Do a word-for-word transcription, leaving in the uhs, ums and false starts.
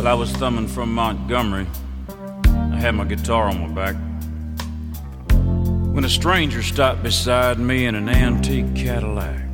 Well, I was thumbing from Montgomery. I had my guitar on my back when a stranger stopped beside me in an antique Cadillac.